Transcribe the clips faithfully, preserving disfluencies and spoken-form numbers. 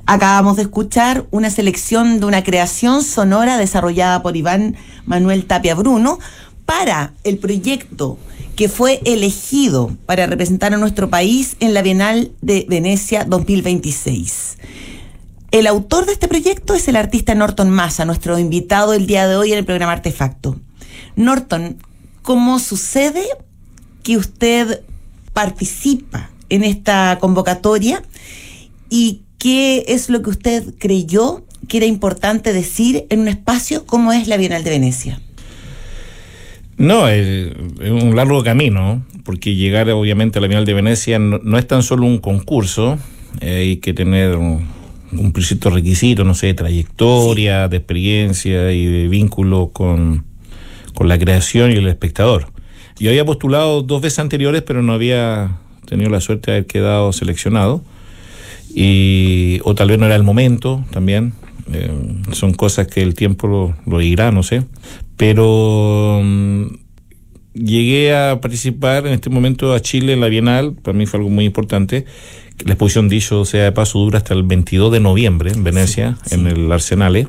Acabamos de escuchar una selección de una creación sonora desarrollada por Iván Manuel Tapia Bruno para el proyecto que fue elegido para representar a nuestro país en la Bienal de Venecia dos mil veintiséis. El autor de este proyecto es el artista Norton Massa, nuestro invitado el día de hoy en el programa Artefacto. Norton, ¿cómo sucede que usted participa en esta convocatoria y qué es lo que usted creyó que era importante decir en un espacio como es la Bienal de Venecia? No, es, es un largo camino, porque llegar obviamente a la Bienal de Venecia no, no es tan solo un concurso, eh, hay que tener un, cumplir ciertos requisitos, no sé, de trayectoria, sí, de experiencia y de vínculo con, con la creación y el espectador. Yo había postulado dos veces anteriores, pero no había tenido la suerte de haber quedado seleccionado. Y, o tal vez no era el momento también, eh, son cosas que el tiempo lo, lo dirá, no sé, pero um, llegué a participar en este momento a Chile en la Bienal. Para mí fue algo muy importante. La exposición, dicho sea de paso, dura hasta el veintidós de noviembre en Venecia, sí, sí, en el Arsenale,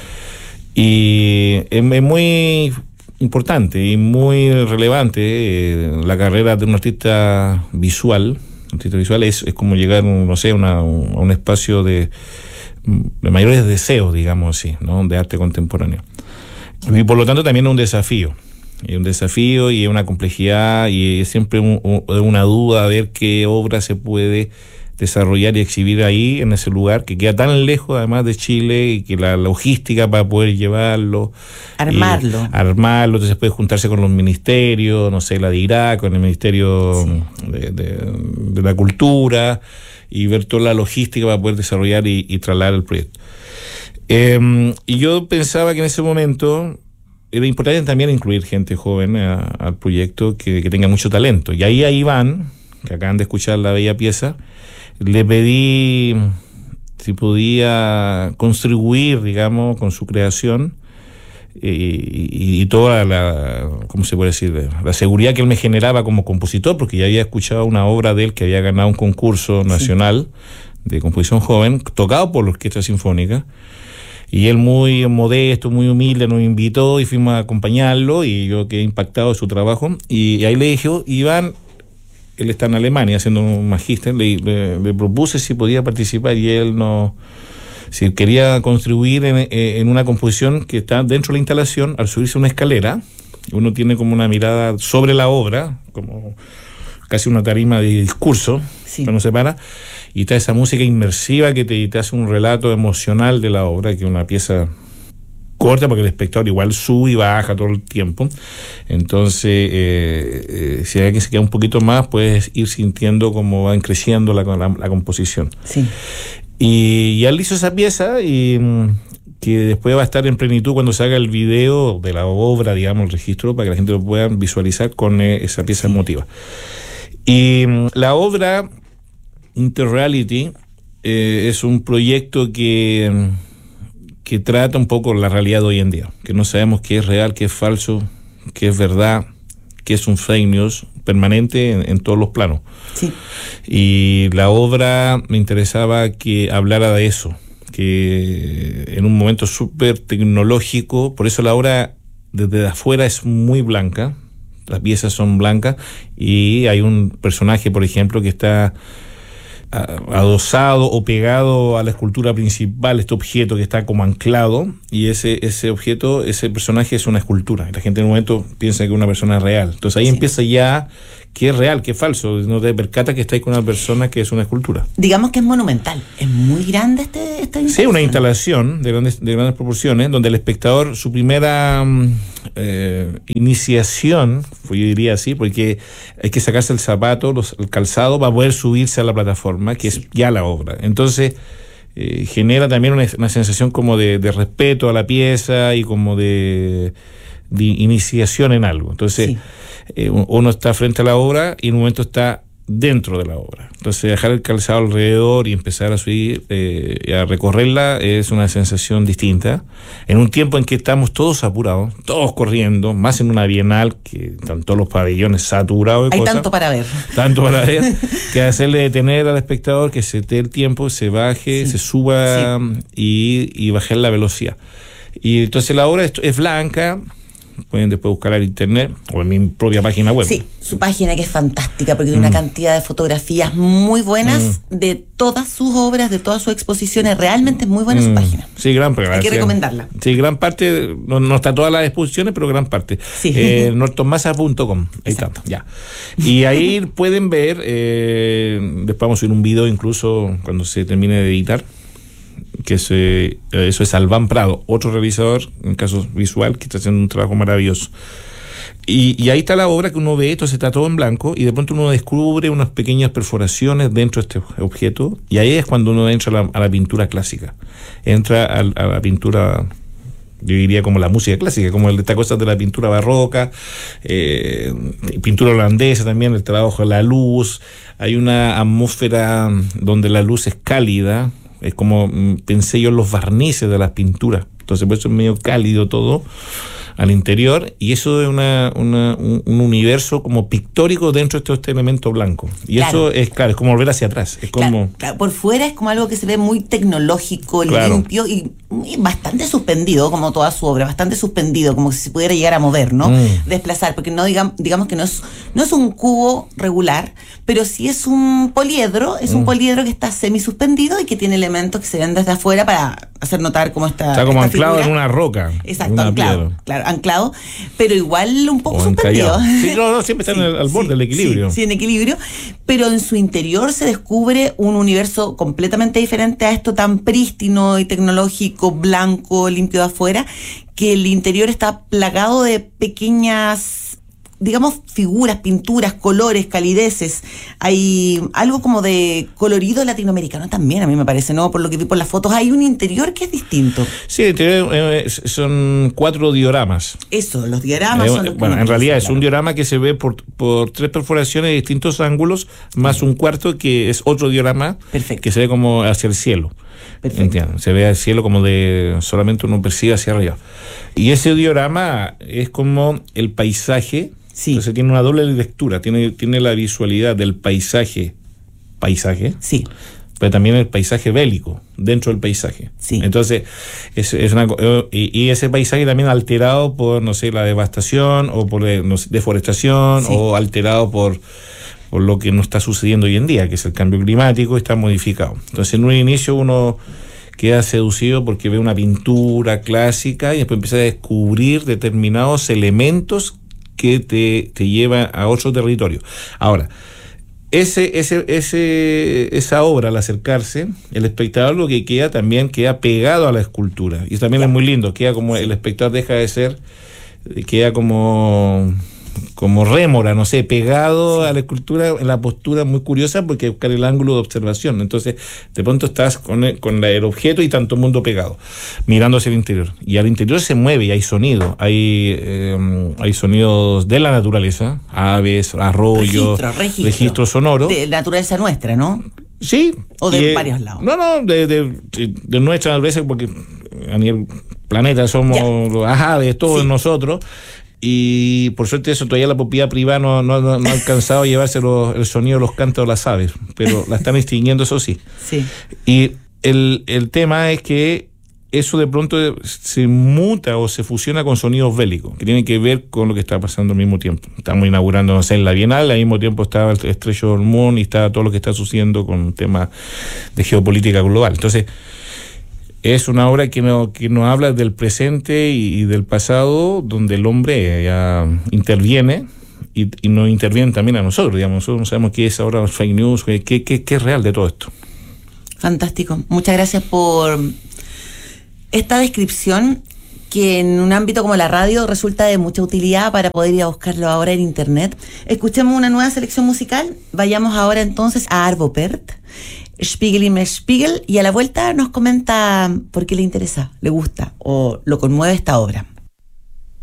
y es, es muy importante y muy relevante eh, la carrera de un artista visual. Artista visual es, es como llegar, no sé, una, a un espacio de, de mayores deseos, digamos así, ¿no? De arte contemporáneo. Y por lo tanto también es un desafío. Es un desafío y es una complejidad y es siempre un, un, una duda a ver qué obra se puede desarrollar y exhibir ahí, en ese lugar que queda tan lejos además de Chile, y que la logística para poder llevarlo, armarlo, y, armarlo, entonces puede juntarse con los ministerios, no sé, la de Irak, con el Ministerio sí. de, de, de la Cultura, y ver toda la logística para poder desarrollar y, y trasladar el proyecto. Eh, y yo pensaba que en ese momento era importante también incluir gente joven a, al proyecto que, que tenga mucho talento. Y ahí a Iván, que acaban de escuchar la bella pieza, le pedí si podía contribuir, digamos, con su creación y, y, y toda la, ¿cómo se puede decir?, la seguridad que él me generaba como compositor, porque ya había escuchado una obra de él que había ganado un concurso nacional sí. de composición joven, tocado por la Orquesta Sinfónica, y él muy modesto, muy humilde nos invitó y fuimos a acompañarlo, y yo quedé impactado de su trabajo, y, y ahí le dije, Iván, él está en Alemania haciendo un magíster, le, le, le propuse si podía participar y él no, si quería contribuir en, en una composición que está dentro de la instalación. Al subirse una escalera, uno tiene como una mirada sobre la obra, como casi una tarima de discurso, sí. cuando se para, y está esa música inmersiva que te, te hace un relato emocional de la obra, que es una pieza corta porque el espectador igual sube y baja todo el tiempo. Entonces eh, eh, si alguien se queda un poquito más, puedes ir sintiendo cómo van creciendo la, la, la composición. Sí. Y, y él hizo esa pieza, y que después va a estar en plenitud cuando se haga el video de la obra, digamos, el registro, para que la gente lo pueda visualizar con eh, esa pieza sí. emotiva. Y la obra Interreality eh, es un proyecto que que trata un poco la realidad de hoy en día, que no sabemos qué es real, qué es falso, qué es verdad, qué es un fake news permanente en, en todos los planos. Sí. Y la obra me interesaba que hablara de eso, que en un momento súper tecnológico, por eso la obra desde afuera es muy blanca, las piezas son blancas, y hay un personaje, por ejemplo, que está adosado o pegado a la escultura principal, este objeto que está como anclado, y ese ese objeto, ese personaje es una escultura, y la gente en un momento piensa que es una persona real. Entonces ahí sí. empieza ya qué es real, qué es falso, no te percatas que estáis con una persona que es una escultura. Digamos que es monumental, es muy grande este, esta instalación. Sí, una instalación de grandes, de grandes proporciones, donde el espectador, su primera eh, iniciación, yo diría así, porque hay que sacarse el zapato, los, el calzado, para poder subirse a la plataforma, que sí. es ya la obra. Entonces eh, genera también una, una sensación como de, de respeto a la pieza y como de, de iniciación en algo. Entonces sí. eh, uno está frente a la obra y en un momento está dentro de la obra. Entonces dejar el calzado alrededor y empezar a subir, eh, a recorrerla es una sensación distinta. En un tiempo en que estamos todos apurados, todos corriendo, más en una bienal que están todos los pabellones saturados de Hay cosas. tanto para ver. Tanto para ver, que hacerle detener al espectador, que se dé el tiempo, se baje, sí. se suba sí. y, y bajar la velocidad. Y entonces la obra es, es blanca. Pueden después buscarla en internet o en mi propia página web. Sí, su página que es fantástica porque tiene mm. una cantidad de fotografías muy buenas mm. de todas sus obras, de todas sus exposiciones. Realmente es muy buena mm. su página. Sí, gran parte. Hay que recomendarla. Sí, gran parte, no, no está todas las exposiciones, pero gran parte. Sí. Eh, nortomasa punto com. Ahí está, ya. Y ahí pueden ver, eh, después vamos a subir un video incluso cuando se termine de editar. Que se, eso es Albán Prado, otro realizador, en caso visual, que está haciendo un trabajo maravilloso. Y, y ahí está la obra que uno ve, esto se está todo en blanco, y de pronto uno descubre unas pequeñas perforaciones dentro de este objeto, y ahí es cuando uno entra a la, a la pintura clásica. Entra a, a la pintura, yo diría como la música clásica, como esta cosa de la pintura barroca, eh, pintura holandesa también, el trabajo de la luz. Hay una atmósfera donde la luz es cálida. Es como pensé yo en los barnices de las pinturas. Entonces, por eso es medio cálido todo al interior. Y eso es una, una, un, un universo como pictórico dentro de este elemento blanco. Y claro. eso es, claro, es como volver hacia atrás. Es como claro, claro. Por fuera es como algo que se ve muy tecnológico, claro. limpio y, y bastante suspendido, como toda su obra. Bastante suspendido, como si se pudiera llegar a mover, ¿no? Mm. Desplazar, porque no digamos, digamos que no es, no es un cubo regular, pero sí es un poliedro. Es mm. un poliedro que está semisuspendido y que tiene elementos que se ven desde afuera para hacer notar cómo está. Está como esta anclado figura. en una roca. Exacto, una anclado. Piedra. Claro, anclado, pero igual un poco o suspendido. Sí, no, no, siempre está sí, al borde sí, del equilibrio. Sí, sí, en equilibrio, pero en su interior se descubre un universo completamente diferente a esto tan prístino y tecnológico, blanco, limpio de afuera, que el interior está plagado de pequeñas, digamos, figuras, pinturas, colores, calideces. Hay algo como de colorido latinoamericano también, a mí me parece, ¿no? Por lo que vi por las fotos, hay un interior que es distinto. Sí, el interior eh, son cuatro dioramas. Eso, los dioramas eh, son los Bueno, en realidad claro. es un diorama que se ve por, por tres perforaciones de distintos ángulos, más un cuarto que es otro diorama. Perfecto. Que se ve como hacia el cielo. Perfecto. Se ve el cielo como de solamente uno percibe hacia arriba. Y ese diorama es como el paisaje. Sí. Entonces tiene una doble lectura, tiene, tiene la visualidad del paisaje, paisaje, sí. pero también el paisaje bélico, dentro del paisaje. Sí. Entonces, es, es una, y, y ese paisaje también alterado por, no sé, la devastación, o por no sé, deforestación, sí. o alterado por, por lo que no está sucediendo hoy en día, que es el cambio climático, está modificado. Entonces, en un inicio uno queda seducido porque ve una pintura clásica y después empieza a descubrir determinados elementos que te, te lleva a otro territorio. Ahora, ese, ese, ese, esa obra, al acercarse, el espectador lo que queda también queda pegado a la escultura. Y eso también es muy lindo, queda como el espectador deja de ser, queda como, como rémora, no sé, pegado sí. a la escultura en la postura muy curiosa porque buscar el ángulo de observación. Entonces, de pronto estás con el, con el objeto y tanto mundo pegado, mirando hacia el interior. Y al interior se mueve y hay sonido, hay, eh, hay sonidos de la naturaleza, aves, arroyos, registro, registro. registro sonoro. De naturaleza nuestra, ¿no? Sí. O de y, varios lados. No, no, de, de, de nuestra naturaleza, porque a nivel planeta somos las aves, todos sí. nosotros. Y por suerte eso todavía la propiedad privada no, no, no, no ha alcanzado a llevarse los, el sonido de los cantos de las aves, pero la están extinguiendo, eso sí. Sí. Y el, el tema es que eso de pronto se muta o se fusiona con sonidos bélicos, que tienen que ver con lo que está pasando al mismo tiempo. Estamos inaugurando, no sé, en la Bienal, al mismo tiempo estaba el estrecho de Hormón y estaba todo lo que está sucediendo con temas de geopolítica global. Entonces, es una obra que nos que no habla del presente y, y del pasado, donde el hombre ya interviene y, y nos interviene también a nosotros, digamos. Nosotros no sabemos qué es ahora fake news, qué, qué, qué es real de todo esto. Fantástico. Muchas gracias por esta descripción que en un ámbito como la radio resulta de mucha utilidad para poder ir a buscarlo ahora en internet. Escuchemos una nueva selección musical. Vayamos ahora entonces a Arvo Pärt, Spiegel im Spiegel, y a la vuelta nos comenta por qué le interesa, le gusta o lo conmueve esta obra.